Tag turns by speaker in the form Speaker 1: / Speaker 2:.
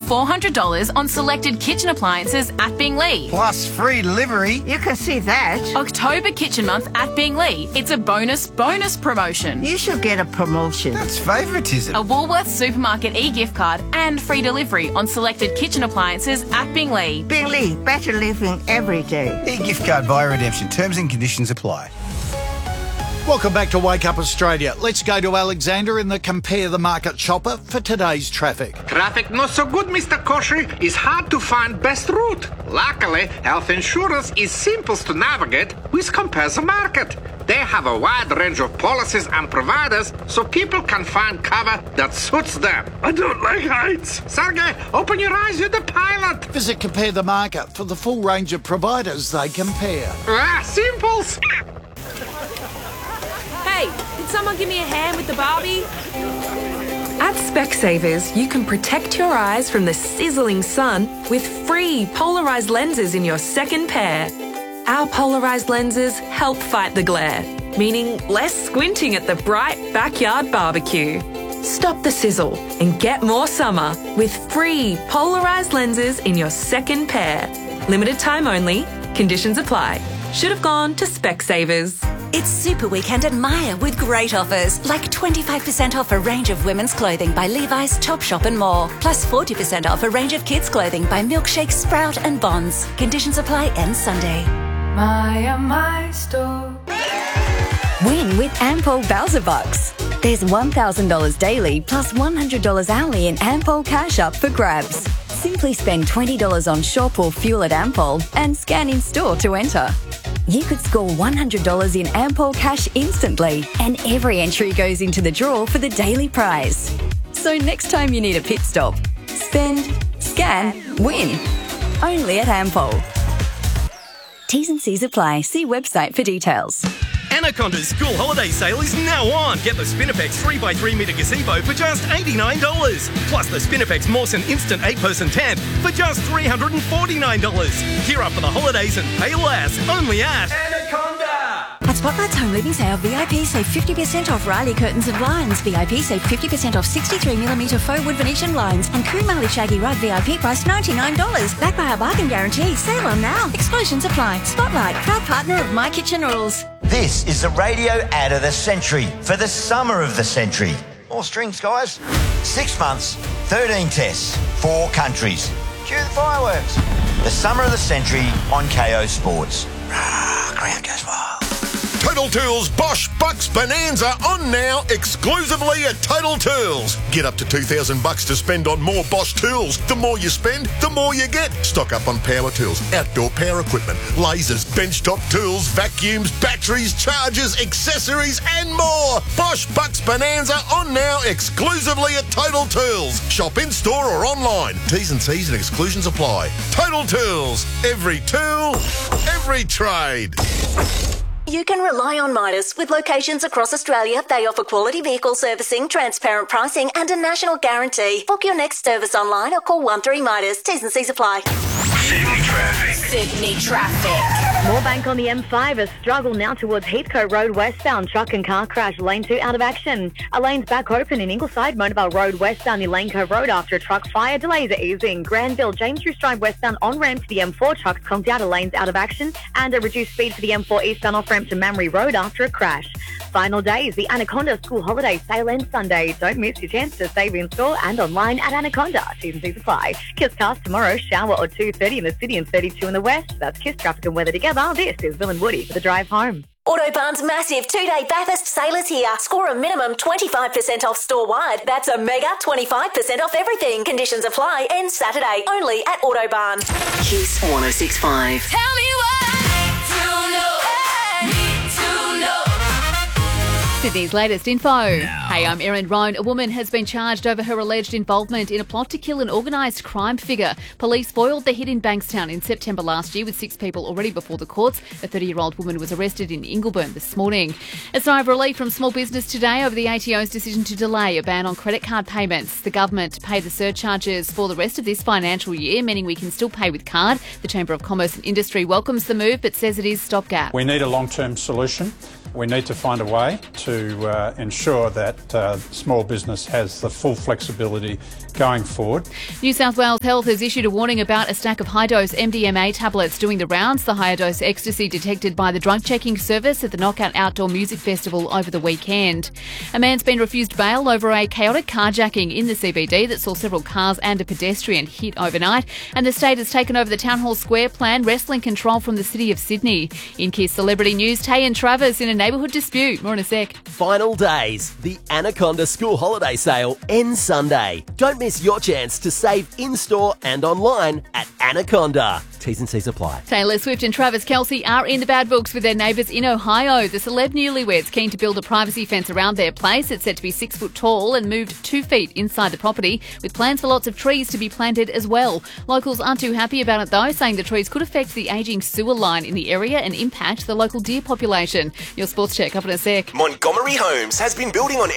Speaker 1: $400 on selected kitchen appliances at Binglee.
Speaker 2: Plus free delivery.
Speaker 3: You can see that.
Speaker 1: October Kitchen Month at Binglee. It's a bonus promotion.
Speaker 3: You should get a promotion.
Speaker 2: That's favouritism.
Speaker 1: A Woolworths Supermarket e-gift card and free delivery on selected kitchen appliances at Binglee.
Speaker 3: Binglee, better living every day.
Speaker 2: E-gift card via redemption. Terms and conditions apply.
Speaker 4: Welcome back to Wake Up Australia. Let's go to Alexander in the Compare the Market shopper for today's traffic.
Speaker 5: Traffic not so good, Mr. Koshy. It's hard to find best route. Luckily, health insurance is simple to navigate with Compare the Market. They have a wide range of policies and providers so people can find cover that suits them. I don't like heights. Sergey, open your eyes, you're the pilot.
Speaker 4: Visit Compare the Market for the full range of providers they compare.
Speaker 5: Simples.
Speaker 6: Hey, did someone give me a hand with the Barbie?
Speaker 7: At Specsavers, you can protect your eyes from the sizzling sun with free polarised lenses in your second pair. Our polarised lenses help fight the glare, meaning less squinting at the bright backyard barbecue. Stop the sizzle and get more summer with free polarised lenses in your second pair. Limited time only. Conditions apply. Should have gone to Specsavers.
Speaker 8: It's Super Weekend at Myer with great offers, like 25% off a range of women's clothing by Levi's, Topshop and more, plus 40% off a range of kids' clothing by Milkshake, Sprout and Bonds. Conditions apply end Sunday.
Speaker 9: Myer, my store.
Speaker 10: Win with Ampol Bowser Bucks. There's $1,000 daily plus $100 hourly in Ampol cash up for grabs. Simply spend $20 on shop or fuel at Ampol and scan in store to enter. You could score $100 in Ampol cash instantly, and every entry goes into the draw for the daily prize. So next time you need a pit stop, spend, scan, win. Only at Ampol. T's and C's apply. See website for details.
Speaker 11: Anaconda's school holiday sale is now on. Get the Spinifex 3x3 metre gazebo for just $89. Plus the Spinifex Mawson Instant 8-person tent for just $349. Gear up for the holidays and pay less. Only at Anaconda.
Speaker 8: At Spotlight's Home Living Sale, VIP save 50% off Riley Curtains and Blinds. VIP save 50% off 63mm faux wood Venetian blinds. And Kumali Shaggy Rug VIP price $99. Backed by our bargain guarantee. Sale on now. Exclusions apply. Spotlight, proud partner of My Kitchen Rules.
Speaker 12: This is the radio ad of the century for the summer of the century. More strings, guys. 6 months, 13 tests, 4 countries. Cue the fireworks. The summer of the century on KO Sports. Crowd goes wild.
Speaker 13: Total Tools Bosch Bucks Bonanza on now exclusively at Total Tools. Get up to $2,000 to spend on more Bosch tools. The more you spend, the more you get. Stock up on power tools, outdoor power equipment, lasers, benchtop tools, vacuums, batteries, chargers, accessories and more. Bosch Bucks Bonanza on now exclusively at Total Tools. Shop in store or online. T's and C's and exclusions apply. Total Tools. Every tool, every trade.
Speaker 8: You can rely on Midas. With locations across Australia, they offer quality vehicle servicing, transparent pricing and a national guarantee. Book your next service online or call 13 Midas. T's and C's apply.
Speaker 14: Sydney traffic.
Speaker 15: Moorebank on the M5, a struggle now towards Heathcote Road westbound. Truck and car crash, lane 2 out of action. A lane's back open in Ingleside, Monavale Road westbound near Lane Cove Road after a truck fire. Delays are easing. Granville, James Street Drive westbound on ramp to the M4. Trucks conked out, a lane's out of action. And a reduced speed for the M4 eastbound off ramp to Mamre Road after a crash. Final days, the Anaconda School Holiday Sale ends Sunday. Don't miss your chance to save in store and online at Anaconda. T's and C's apply. Kiss cast tomorrow, shower or 2:30 in the city and 32 in the west. That's Kiss traffic and weather together. This is Bill and Woody for the drive home.
Speaker 8: Autobarn's massive 2-day Bathurst sale is here. Score a minimum 25% off store-wide. That's a mega 25% off everything. Conditions apply. Ends Saturday. Only at Autobarn.
Speaker 14: Kiss 106.5. Tell me what to know.
Speaker 16: Sydney's latest info. Hey, I'm Erin Roan. A woman has been charged over her alleged involvement in a plot to kill an organised crime figure. Police foiled the hit in Bankstown in September last year with 6 people already before the courts. A 30-year-old woman was arrested in Ingleburn this morning. A sigh of relief from small business today over the ATO's decision to delay a ban on credit card payments. The government paid the surcharges for the rest of this financial year, meaning we can still pay with card. The Chamber of Commerce and Industry welcomes the move but says it is stopgap.
Speaker 17: We need a long-term solution We need to find a way to ensure that small business has the full flexibility going forward.
Speaker 16: New South Wales Health has issued a warning about a stack of high-dose MDMA tablets doing the rounds. The higher dose ecstasy detected by the drug checking service at the Knockout Outdoor Music Festival over the weekend. A man's been refused bail over a chaotic carjacking in the CBD that saw several cars and a pedestrian hit overnight. And the state has taken over the Town Hall Square plan, wresting control from the City of Sydney. In Kiss Celebrity News, Tay and Travis in a neighbourhood dispute. More in a sec.
Speaker 18: Final days. The Anaconda School Holiday Sale ends Sunday. Don't miss your chance to save in-store and online at Anaconda. T's and C's apply.
Speaker 16: Taylor Swift and Travis Kelce are in the bad books with their neighbours in Ohio. The celeb newlyweds keen to build a privacy fence around their place. It's set to be 6 foot tall and moved 2 feet inside the property, with plans for lots of trees to be planted as well. Locals aren't too happy about it though, saying the trees could affect the ageing sewer line in the area and impact the local deer population. Your sports check up in a sec.
Speaker 19: Montgomery Homes has been building on